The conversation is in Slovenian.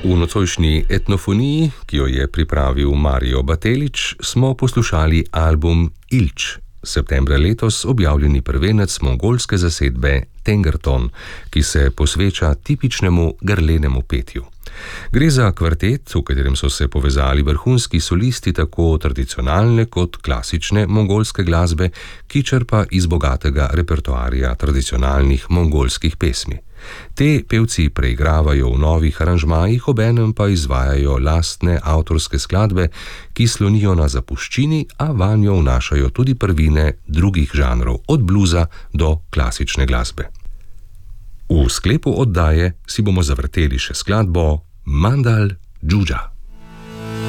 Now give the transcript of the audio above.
V nocojšnji etnofoniji, ki jo je pripravil Mario Batelić, smo poslušali album Ilč, septembra letos objavljeni prvenec mongolske zasedbe Tengerton, ki se posveča tipičnemu grlenemu petju. Gre za kvartet, v katerem so se povezali vrhunski solisti tako tradicionalne kot klasične mongolske glasbe, ki črpa iz bogatega repertoarja tradicionalnih mongolskih pesmi. Te pevci preigravajo v novih aranžmajih, obenem pa izvajajo lastne avtorske skladbe, ki slonijo na zapuščini, a vanjo vnašajo tudi prvine drugih žanrov, od bluza do klasične glasbe. V sklepu oddaje si bomo zavrteli še skladbo Mandal Džudža.